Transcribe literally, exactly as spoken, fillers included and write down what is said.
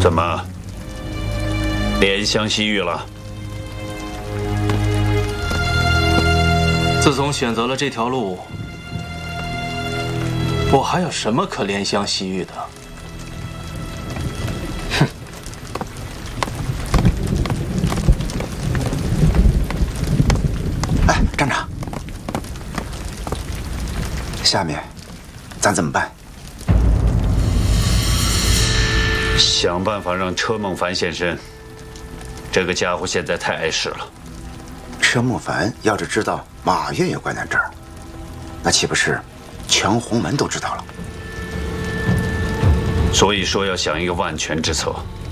怎么怜香惜玉了？ 自从选择了这条路，我还有什么可怜香惜玉的？哼！ 哎，站长，下面咱怎么办？ 想办法让车梦凡现身。这个家伙现在太碍事了。 车梦凡要是知道马月也关在这儿，那岂不是全洪门都知道了？ 所以说要想一个万全之策。